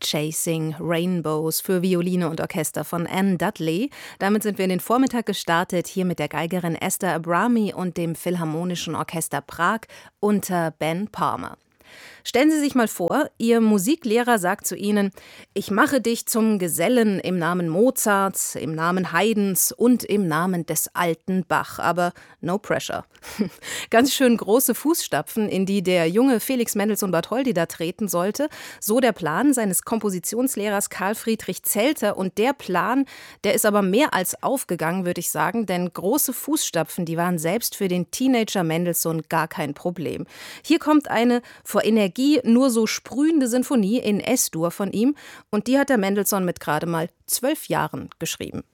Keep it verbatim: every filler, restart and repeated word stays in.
Chasing Rainbows für Violine und Orchester von Anne Dudley. Damit sind wir in den Vormittag gestartet, hier mit der Geigerin Esther Abrami und dem Philharmonischen Orchester Prag unter Ben Palmer. Stellen Sie sich mal vor, Ihr Musiklehrer sagt zu Ihnen: Ich mache dich zum Gesellen im Namen Mozarts, im Namen Haydns und im Namen des alten Bach, aber no pressure. Ganz schön große Fußstapfen, in die der junge Felix Mendelssohn Bartholdy da treten sollte. So der Plan seines Kompositionslehrers Karl Friedrich Zelter. Und der Plan, der ist aber mehr als aufgegangen, würde ich sagen, denn große Fußstapfen, die waren selbst für den Teenager Mendelssohn gar kein Problem. Hier kommt eine vor Energie nur so sprühende Sinfonie in S-Dur von ihm, und die hat der Mendelssohn mit gerade mal zwölf Jahren geschrieben.